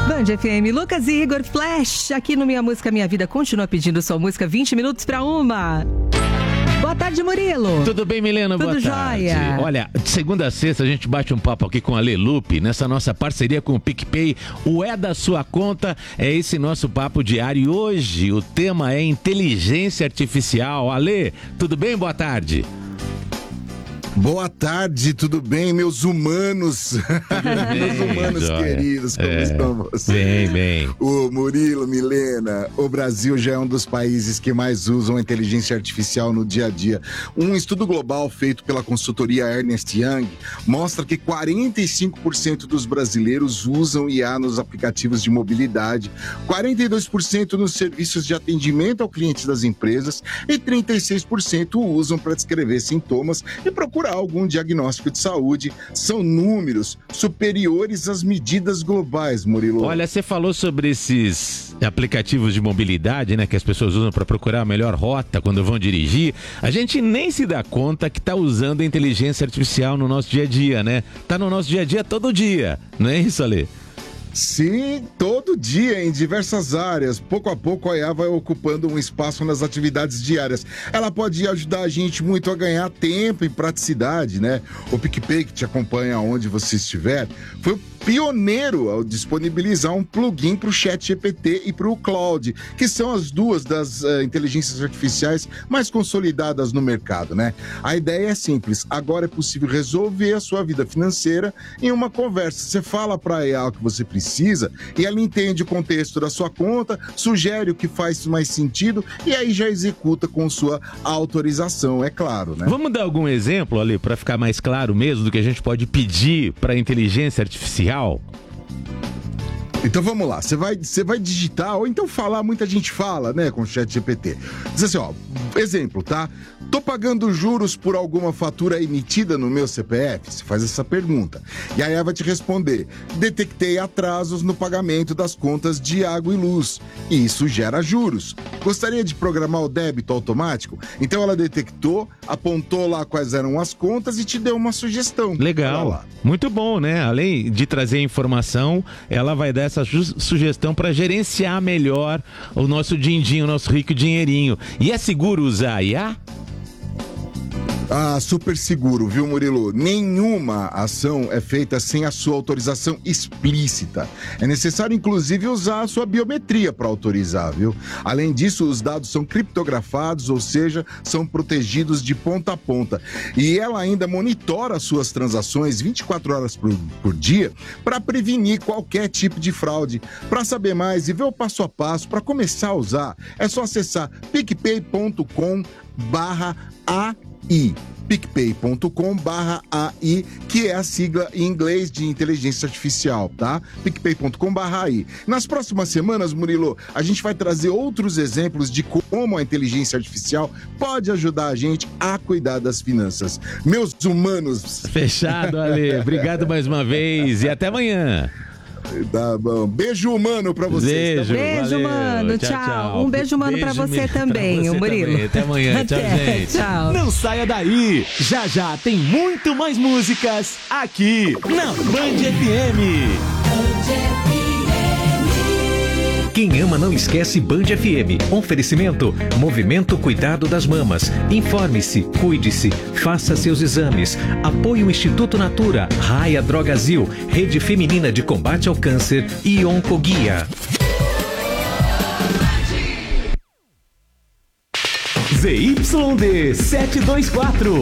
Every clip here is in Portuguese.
Band FM, Lucas e Igor Flash, aqui no Minha Música Minha Vida, continua pedindo sua música 20 minutos para uma. Boa tarde, Murilo. Tudo bem, Milena? Tudo Boa tarde. jóia. Olha, de segunda a sexta a gente bate um papo aqui com a Lê Lupe, nessa nossa parceria com o PicPay. O É da Sua Conta é esse nosso papo diário. E hoje o tema é inteligência artificial. Alê, tudo bem? Boa tarde. Boa tarde, tudo bem, meus humanos? Meus humanos joia. queridos, como estão vocês? Bem. O Murilo, Milena, o Brasil já é um dos países que mais usam a inteligência artificial no dia a dia. Um estudo global feito pela consultoria Ernst Young mostra que 45% dos brasileiros usam IA nos aplicativos de mobilidade, 42% nos serviços de atendimento ao cliente das empresas e 36% usam para descrever sintomas e procurar algum diagnóstico de saúde. São números superiores às medidas globais, Murilo. Olha, você falou sobre esses aplicativos de mobilidade, né, que as pessoas usam para procurar a melhor rota quando vão dirigir. A gente nem se dá conta que está usando a inteligência artificial no nosso dia a dia, né? Tá no nosso dia a dia todo dia, não é isso, Alê? Sim, todo dia, em diversas áreas. Pouco a pouco a IA vai ocupando um espaço nas atividades diárias. Ela pode ajudar a gente muito a ganhar tempo e praticidade, né? O PicPay, que te acompanha onde você estiver, foi o pioneiro ao disponibilizar um plugin para o ChatGPT e para o Claude, que são as duas das inteligências artificiais mais consolidadas no mercado, né? A ideia é simples. Agora é possível resolver a sua vida financeira em uma conversa. Você fala para a IA o que você precisa e ela entende o contexto da sua conta, sugere o que faz mais sentido e aí já executa com sua autorização, é claro, né? Vamos dar algum exemplo, ali, para ficar mais claro mesmo do que a gente pode pedir para a inteligência artificial? Então vamos lá, você vai digitar, ou então falar, muita gente fala, né, com o ChatGPT. Diz assim, ó, exemplo, tá? Tô pagando juros por alguma fatura emitida no meu CPF? Você faz essa pergunta. E aí ela vai te responder, detectei atrasos no pagamento das contas de água e luz. E isso gera juros. Gostaria de programar o débito automático? Então ela detectou, apontou lá quais eram as contas e te deu uma sugestão. Legal, muito bom, né? Além de trazer informação, ela vai dar essa sugestão para gerenciar melhor o nosso din-din, o nosso rico dinheirinho. E é seguro usar a IA? Ah, super seguro, viu, Murilo? Nenhuma ação é feita sem a sua autorização explícita. É necessário, inclusive, usar a sua biometria para autorizar, viu? Além disso, os dados são criptografados, ou seja, são protegidos de ponta a ponta. E ela ainda monitora as suas transações 24 horas por dia para prevenir qualquer tipo de fraude. Para saber mais e ver o passo a passo, para começar a usar, é só acessar picpay.com/AI. picpay.com/AI, que é a sigla em inglês de inteligência artificial, tá? picpay.com/AI. Nas próximas semanas, Murilo, a gente vai trazer outros exemplos de como a inteligência artificial pode ajudar a gente a cuidar das finanças. Meus humanos. Fechado, Ale. Obrigado mais uma vez e até amanhã. Tá bom. Beijo humano pra vocês. Beijo, valeu. mano. Tchau. Um beijo humano pra você também, pra você o Murilo. também. Até amanhã. Tchau, gente. Tchau. Não saia daí. Já tem muito mais músicas aqui na Band FM. Quem ama não esquece Band FM. Oferecimento, Movimento Cuidado das Mamas. Informe-se, cuide-se, faça seus exames. Apoio Instituto Natura, Raia Drogazil, Rede Feminina de Combate ao Câncer e Oncoguia. ZYD 724,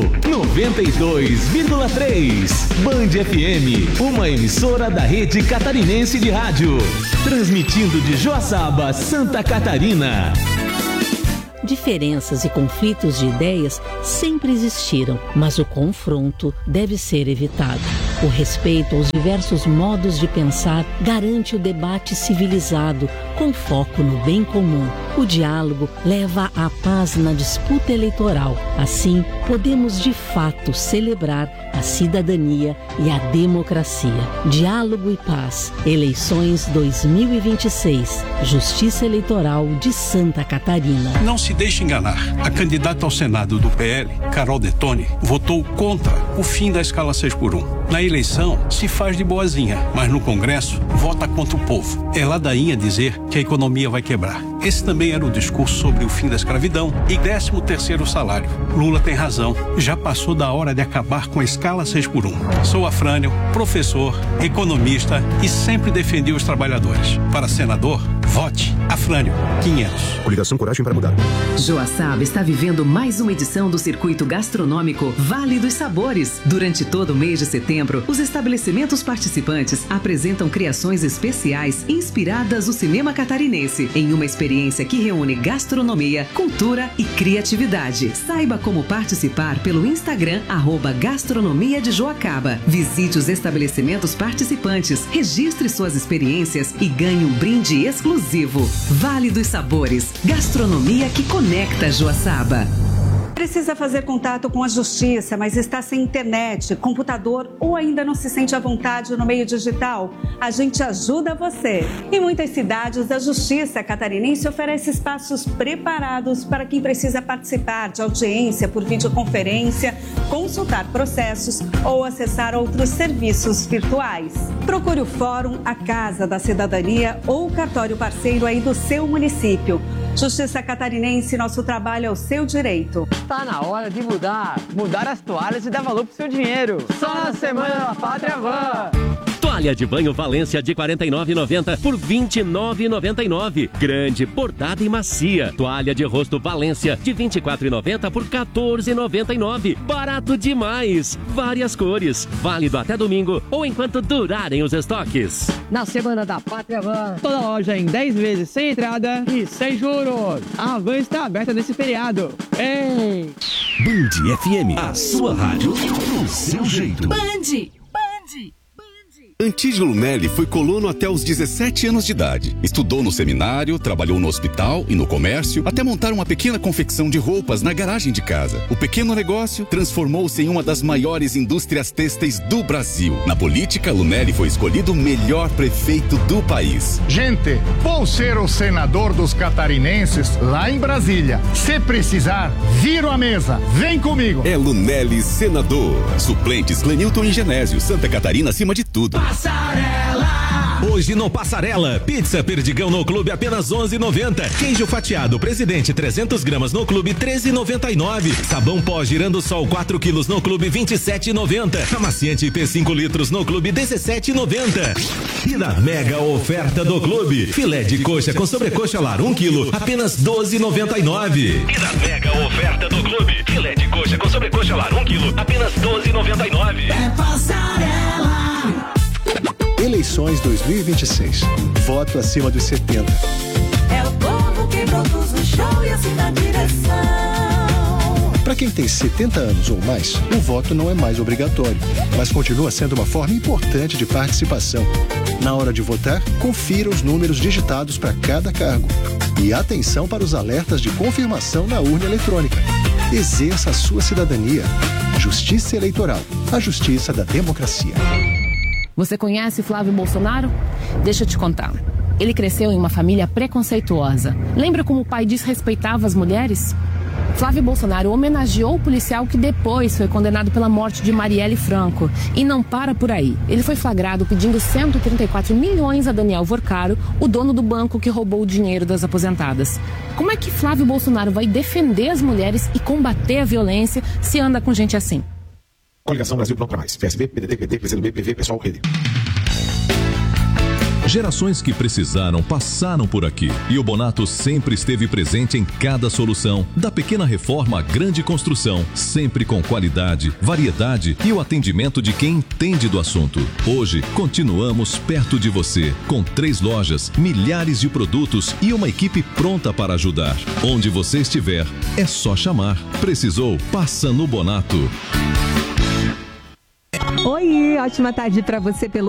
92,3. Band FM, uma emissora da Rede Catarinense de Rádio. Transmitindo de Joaçaba, Santa Catarina. Diferenças e conflitos de ideias sempre existiram, mas o confronto deve ser evitado. O respeito aos diversos modos de pensar garante o debate civilizado, com foco no bem comum. O diálogo leva à paz na disputa eleitoral. Assim, podemos de fato celebrar a cidadania e a democracia. Diálogo e paz. Eleições 2026. Justiça Eleitoral de Santa Catarina. Não se deixe enganar. A candidata ao Senado do PL, Carol Detoni, votou contra o fim da escala 6x1. Na eleição, se faz de boazinha, mas no Congresso, vota contra o povo. É ladainha dizer que a economia vai quebrar. Esse também era o discurso sobre o fim da escravidão e 13º salário. Lula tem razão. Já passou da hora de acabar com a escala 6x1. Sou Afrânio, professor, economista e sempre defendi os trabalhadores. Para senador, vote Afrânio 500. Coligação Coragem para Mudar. Joaçaba está vivendo mais uma edição do circuito gastronômico Vale dos Sabores. Durante todo o mês de setembro, os estabelecimentos participantes apresentam criações especiais inspiradas no cinema catarinense, em uma experiência que reúne gastronomia, cultura e criatividade. Saiba como participar pelo Instagram @gastronomia de Joacaba. Visite os estabelecimentos participantes, registre suas experiências e ganhe um brinde exclusivo. Vale dos Sabores, gastronomia que conecta Joaçaba. Precisa fazer contato com a justiça, mas está sem internet, computador ou ainda não se sente à vontade no meio digital? A gente ajuda você. Em muitas cidades, a Justiça Catarinense oferece espaços preparados para quem precisa participar de audiência por videoconferência, consultar processos ou acessar outros serviços virtuais. Procure o Fórum, a Casa da Cidadania ou o cartório parceiro aí do seu município. Justiça Catarinense, nosso trabalho é o seu direito. Tá na hora de mudar as toalhas e dar valor pro seu dinheiro. Só na Semana da Pátria Van. Toalha de banho Valência de R$ 49,90 por R$ 29,99. Grande, bordada e macia. Toalha de rosto Valência de R$ 24,90 por R$ 14,99. Barato demais. Várias cores. Válido até domingo ou enquanto durarem os estoques. Na Semana da Pátria Van, toda loja em 10 vezes sem entrada e sem juros. A Van está aberta nesse feriado. Ei! Band FM, a sua rádio do seu jeito. Antídio Lunelli foi colono até os 17 anos de idade. Estudou no seminário, trabalhou no hospital e no comércio, até montar uma pequena confecção de roupas na garagem de casa. O pequeno negócio transformou-se em uma das maiores indústrias têxteis do Brasil. Na política, Lunelli foi escolhido o melhor prefeito do país. Gente, vou ser o senador dos catarinenses lá em Brasília. Se precisar, viro a mesa. Vem comigo. É Lunelli senador. Suplentes Clenilton e Genésio. Santa Catarina acima de tudo. Passarela! Hoje no Passarela, pizza Perdigão no Clube apenas R$11,90. Queijo fatiado Presidente 300 gramas no Clube R$13,99. Sabão pó Girando Sol 4 quilos no Clube R$27,90. Amaciante IP 5 litros no Clube R$17,90. E na mega oferta do Clube, filé de coxa com sobrecoxa lar 1 quilo apenas R$12,99. E na mega oferta do Clube, filé de coxa com sobrecoxa lar 1 quilo apenas R$12,99. É Passarela. Eleições 2026. Voto acima dos 70. É o povo que produz o show e assim dá direção. Para quem tem 70 anos ou mais, o voto não é mais obrigatório, mas continua sendo uma forma importante de participação. Na hora de votar, confira os números digitados para cada cargo. E atenção para os alertas de confirmação na urna eletrônica. Exerça a sua cidadania. Justiça Eleitoral. A justiça da democracia. Você conhece Flávio Bolsonaro? Deixa eu te contar. Ele cresceu em uma família preconceituosa. Lembra como o pai desrespeitava as mulheres? Flávio Bolsonaro homenageou o policial que depois foi condenado pela morte de Marielle Franco. E não para por aí. Ele foi flagrado pedindo 134 milhões a Daniel Vorcaro, o dono do banco que roubou o dinheiro das aposentadas. Como é que Flávio Bolsonaro vai defender as mulheres e combater a violência se anda com gente assim? Coligação Brasil Pronto pra Mais. PSB, PDT, PT, PCdoB, PV, Pessoal, Rede. Gerações que precisaram passaram por aqui e o Bonato sempre esteve presente em cada solução, da pequena reforma à grande construção, sempre com qualidade, variedade e o atendimento de quem entende do assunto. Hoje, continuamos perto de você, com 3 lojas, milhares de produtos e uma equipe pronta para ajudar. Onde você estiver, é só chamar. Precisou? Passa no Bonato. Oi, ótima tarde para você pelo